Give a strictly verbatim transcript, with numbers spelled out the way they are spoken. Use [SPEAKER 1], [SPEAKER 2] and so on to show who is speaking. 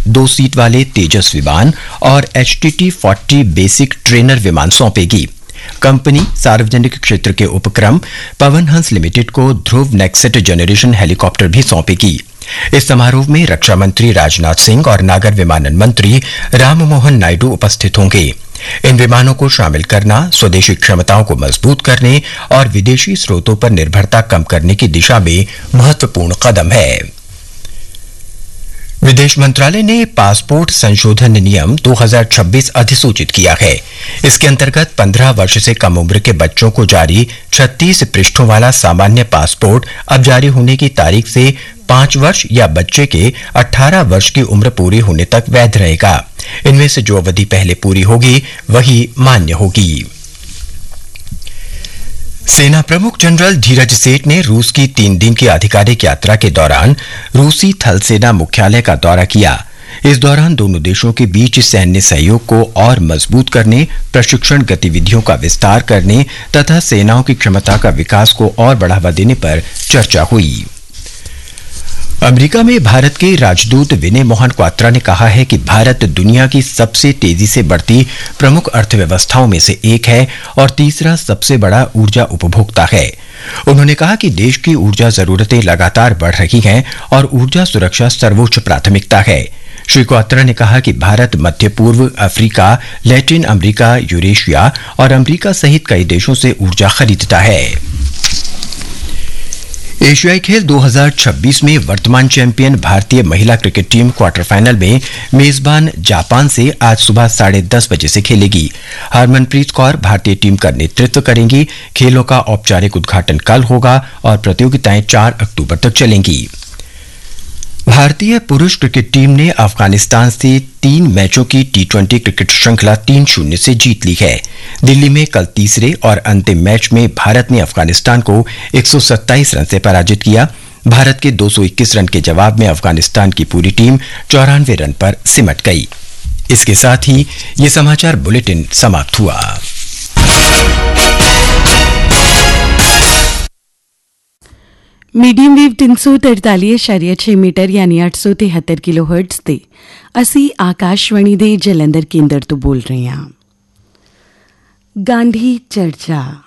[SPEAKER 1] दो सीट वाले तेजस विमान और H T T forty basic trainer विमान सौंपेगी। कंपनी सार्वजनिक क्षेत्र के उपक्रम पवन हंस लिमिटेड को ध्रुव नेक्सेट जनरेशन हेलीकॉप्टर भी सौंपेगी। इस समारोह में रक्षा मंत्री राजनाथ सिंह और नागर विमानन मंत्री राममोहन नायडू उपस्थित होंगे। इन विमानों को शामिल करना स्वदेशी क्षमताओं को मजबूत करने और विदेशी स्रोतों पर निर्भरता कम करने की दिशा में महत्वपूर्ण कदम है। विदेश मंत्रालय ने पासपोर्ट संशोधन नियम दो हज़ार छब्बीस अधिसूचित किया है। इसके अंतर्गत पंद्रह वर्ष से कम उम्र के बच्चों को जारी छत्तीस पृष्ठों वाला सामान्य पासपोर्ट अब जारी होने की तारीख से पांच वर्ष या बच्चे के अठारह वर्ष की उम्र पूरी होने तक वैध रहेगा। इनमें से जो अवधि पहले पूरी होगी वही मान्य होगी। सेना प्रमुख जनरल धीरज सेठ ने रूस की तीन दिन की आधिकारिक यात्रा के दौरान रूसी थल सेना मुख्यालय का दौरा किया। इस दौरान दोनों देशों के बीच सैन्य सहयोग को और मजबूत करने, प्रशिक्षण गतिविधियों का विस्तार करने तथा सेनाओं की क्षमता का विकास को और बढ़ावा देने पर चर्चा हुई। अमेरिका में भारत के राजदूत विनय मोहन क्वात्रा ने कहा है कि भारत दुनिया की सबसे तेजी से बढ़ती प्रमुख अर्थव्यवस्थाओं में से एक है और तीसरा सबसे बड़ा ऊर्जा उपभोक्ता है। उन्होंने कहा कि देश की ऊर्जा जरूरतें लगातार बढ़ रही हैं और ऊर्जा सुरक्षा सर्वोच्च प्राथमिकता है। श्री क्वात्रा ने कहा कि भारत मध्य पूर्व, अफ्रीका, लैटिन अमेरिका, यूरेशिया और अमेरिका सहित कई देशों से ऊर्जा खरीदता है। एशियाई खेल दो हज़ार छब्बीस में वर्तमान चैंपियन भारतीय महिला क्रिकेट टीम क्वार्टर फाइनल में मेजबान जापान से आज सुबह साढ़े दस बजे से खेलेगी। हरमनप्रीत कौर भारतीय टीम का नेतृत्व करेंगी। खेलों का औपचारिक उद्घाटन कल होगा और प्रतियोगिताएं चार अक्टूबर तक चलेंगी। भारतीय पुरुष क्रिकेट टीम ने अफगानिस्तान से तीन मैचों की टी ट्वेंटी क्रिकेट श्रृंखला तीन शून्य से जीत ली है। दिल्ली में कल तीसरे और अंतिम मैच में भारत ने अफगानिस्तान को एक सौ सत्ताईस रन से पराजित किया। भारत के दो सौ इक्कीस रन के जवाब में अफगानिस्तान की पूरी टीम चौरानवे रन पर सिमट गई। इसके साथ ही ये समाचार बुलेटिन समाप्त हुआ।
[SPEAKER 2] मीडियम वेव तीन सौ तरतालीस इशारिया छे मीटर यानी आठ सौ तिहत्तर किलो हर्ट्ज ते ਅਸੀਂ ਆਕਾਸ਼ਵਾਣੀ ਦੇ ਜਲੰਧਰ ਕੇਂਦਰ ਤੋਂ ਬੋਲ ਰਹੇ ਹਾਂ। ਗਾਂਧੀ ਚਰਚਾ